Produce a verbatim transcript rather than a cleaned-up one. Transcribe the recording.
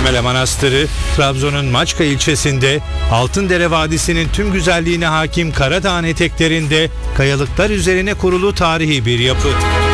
Sürmele Manastırı, Trabzon'un Maçka ilçesinde, Altındere Vadisi'nin tüm güzelliğine hakim Karadağ'ın eteklerinde kayalıklar üzerine kurulu tarihi bir yapı.